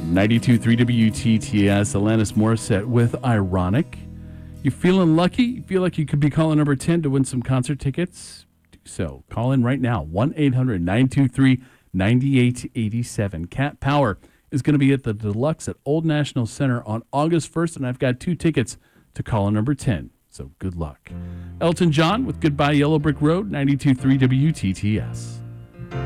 92.3 WTTS, Alanis Morissette with Ironic. You feeling lucky? You feel like you could be calling number 10 to win some concert tickets? Do so. Call in right now, 1-800-923-9887. Cat Power is going to be at the Deluxe at Old National Center on August 1st, and I've got 2 tickets to call in number 10. So good luck. Elton John with Goodbye Yellow Brick Road, 92.3 WTTS.